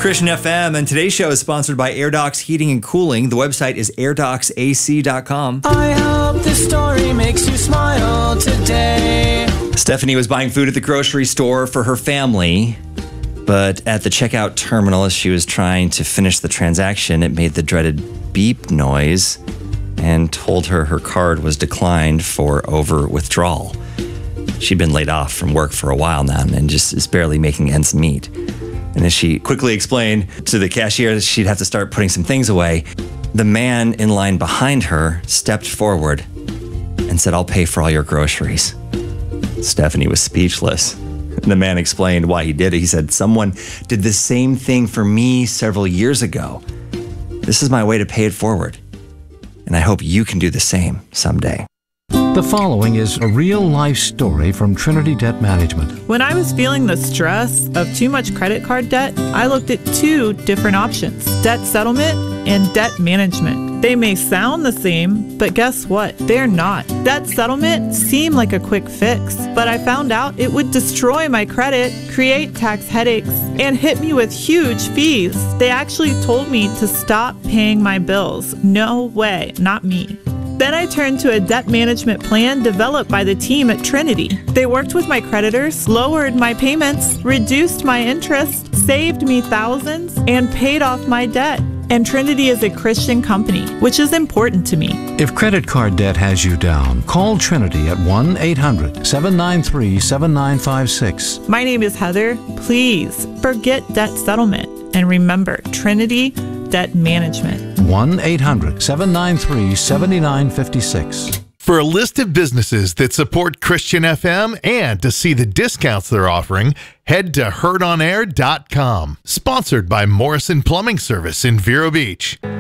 Christian FM, and today's show is sponsored by AirDocs Heating and Cooling. The website is airdocsac.com. I hope this story makes you smile today. Stephanie was buying food at the grocery store for her family, but at the checkout terminal, as she was trying to finish the transaction, it made the dreaded beep noise and told her her card was declined for over withdrawal. She'd been laid off from work for a while now and just is barely making ends meet. And as she quickly explained to the cashier that she'd have to start putting some things away, the man in line behind her stepped forward and said, "I'll pay for all your groceries." Stephanie was speechless. And the man explained why he did it. He said, "Someone did the same thing for me several years ago. This is my way to pay it forward. And I hope you can do the same someday." The following is a real-life story from Trinity Debt Management. When I was feeling the stress of too much credit card debt, I looked at two different options: debt settlement and debt management. They may sound the same, but guess what? They're not. Debt settlement seemed like a quick fix, but I found out it would destroy my credit, create tax headaches, and hit me with huge fees. They actually told me to stop paying my bills. No way, not me. Then I turned to a debt management plan developed by the team at Trinity. They worked with my creditors, lowered my payments, reduced my interest, saved me thousands, and paid off my debt. And Trinity is a Christian company, which is important to me. If credit card debt has you down, call Trinity at 1-800-793-7956. My name is Heather. Please forget debt settlement and remember Trinity Debt Management. 1-800-793-7956. For a list of businesses that support Christian FM and to see the discounts they're offering, head to heardonair.com. Sponsored by Morrison Plumbing Service in Vero Beach.